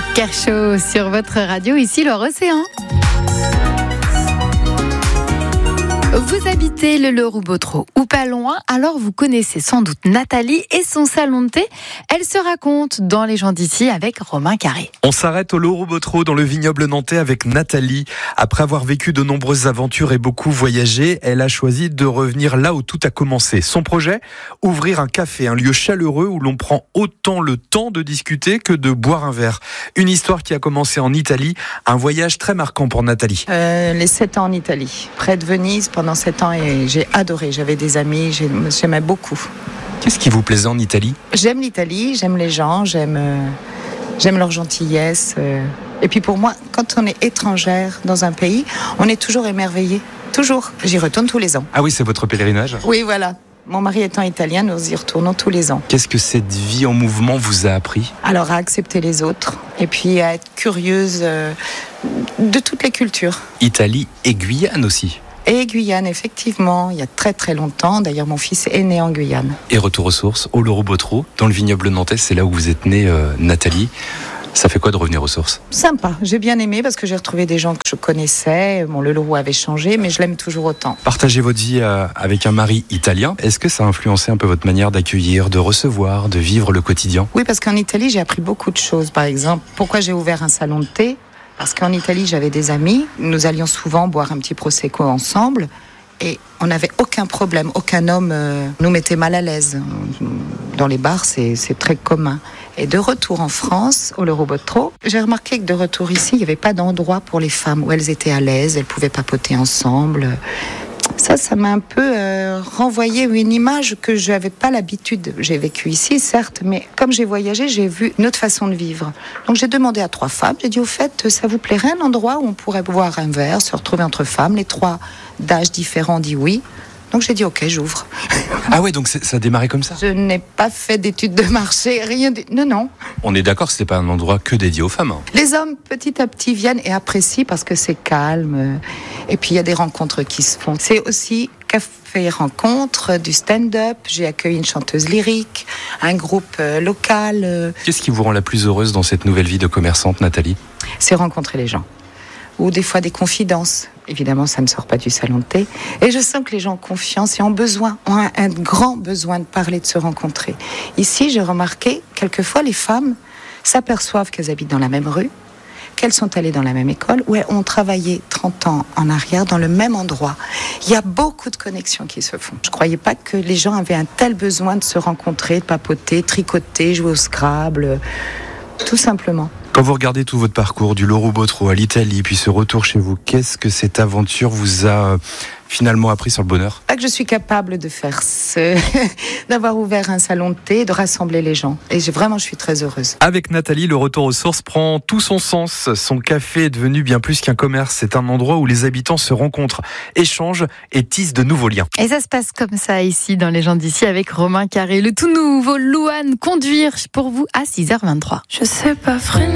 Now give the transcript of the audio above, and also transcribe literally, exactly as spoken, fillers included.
Patrick Kerchaud sur votre radio, ici l'Océan. Vous habitez le Loroux-Botero ou pas loin, alors vous connaissez sans doute Nathalie et son salon de thé. Elle se raconte dans Les gens d'ici avec Romain Carré. On s'arrête au Loroux-Botero dans le vignoble nantais avec Nathalie. Après avoir vécu de nombreuses aventures et beaucoup voyagé, elle a choisi de revenir là où tout a commencé. Son projet, ouvrir un café, un lieu chaleureux où l'on prend autant le temps de discuter que de boire un verre. Une histoire qui a commencé en Italie, un voyage très marquant pour Nathalie. Euh, les sept ans en Italie, près de Venise pendant sept ans, et j'ai adoré. J'avais des amis, j'aimais beaucoup. Qu'est-ce qui vous plaisait en Italie ? J'aime l'Italie, j'aime les gens, j'aime, euh, j'aime leur gentillesse. Euh, et puis pour moi, quand on est étrangère dans un pays, on est toujours émerveillé. Toujours. J'y retourne tous les ans. Ah oui, c'est votre pèlerinage ? Oui, voilà. Mon mari étant italien, nous y retournons tous les ans. Qu'est-ce que cette vie en mouvement vous a appris ? Alors, à accepter les autres et puis à être curieuse euh, de toutes les cultures. Italie et Guyane aussi. Et Guyane, effectivement, il y a très très longtemps. D'ailleurs, mon fils est né en Guyane. Et retour aux sources, au Loroux-Botero, dans le vignoble nantais, c'est là où vous êtes née, euh, Nathalie. Ça fait quoi de revenir aux sources ? Sympa, j'ai bien aimé parce que j'ai retrouvé des gens que je connaissais. Bon, le Loroux avait changé, mais je l'aime toujours autant. Partagez votre vie euh, avec un mari italien. Est-ce que ça a influencé un peu votre manière d'accueillir, de recevoir, de vivre le quotidien ? Oui, parce qu'en Italie, j'ai appris beaucoup de choses. Par exemple, pourquoi j'ai ouvert un salon de thé ? Parce qu'en Italie, j'avais des amis. Nous allions souvent boire un petit prosecco ensemble. Et on n'avait aucun problème. Aucun homme euh, nous mettait mal à l'aise. Dans les bars, c'est, c'est très commun. Et de retour en France, au Loroux-Botero, j'ai remarqué que de retour ici, il n'y avait pas d'endroit pour les femmes où elles étaient à l'aise, elles pouvaient papoter ensemble. Ça, ça m'a un peu euh, renvoyé une image que je n'avais pas l'habitude. J'ai vécu ici, certes, mais comme j'ai voyagé, j'ai vu une autre façon de vivre. Donc j'ai demandé à trois femmes, j'ai dit au fait, ça vous plairait un endroit où on pourrait boire un verre, se retrouver entre femmes ? Les trois d'âges différents dit oui. Donc j'ai dit ok, j'ouvre. Ah ouais, donc ça a démarré comme ça ? Je n'ai pas fait d'études de marché, rien de... Non, non. On est d'accord que ce n'est pas un endroit que dédié aux femmes. Hein. Les hommes, petit à petit, viennent et apprécient parce que c'est calme. Et puis il y a des rencontres qui se font. C'est aussi café rencontre, du stand-up. J'ai accueilli une chanteuse lyrique, un groupe local. Qu'est-ce qui vous rend la plus heureuse dans cette nouvelle vie de commerçante, Nathalie ? C'est rencontrer les gens. Ou des fois des confidences. Évidemment, ça ne sort pas du salon de thé. Et je sens que les gens ont confiance et ont besoin, ont un, un grand besoin de parler, de se rencontrer. Ici, j'ai remarqué, quelquefois, les femmes s'aperçoivent qu'elles habitent dans la même rue, qu'elles sont allées dans la même école, ou elles ont travaillé trente ans en arrière dans le même endroit. Il y a beaucoup de connexions qui se font. Je ne croyais pas que les gens avaient un tel besoin de se rencontrer, de papoter, tricoter, jouer au Scrabble, tout simplement. Quand vous regardez tout votre parcours du Loroux-Botero à l'Italie, puis ce retour chez vous, qu'est-ce que cette aventure vous a finalement appris sur le bonheur ? Pas que je suis capable de faire ce... d'avoir ouvert un salon de thé, de rassembler les gens. Et j'ai, vraiment, je suis très heureuse. Avec Nathalie, le retour aux sources prend tout son sens. Son café est devenu bien plus qu'un commerce. C'est un endroit où les habitants se rencontrent, échangent et tissent de nouveaux liens. Et ça se passe comme ça ici, dans Les gens d'ici, avec Romain Carré. Le tout nouveau Louane, conduire pour vous à six heures vingt-trois. Je sais pas freiner.